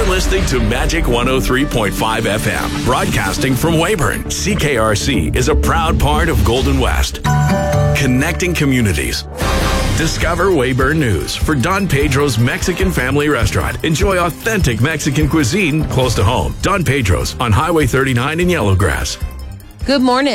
listening to Magic 103.5 FM, broadcasting from Weyburn. CKRC is a proud part of Golden West, connecting communities. Discover Weyburn News for Don Pedro's Mexican Family Restaurant. Enjoy authentic Mexican cuisine close to home. Don Pedro's on Highway 39 in Yellowgrass. Good morning.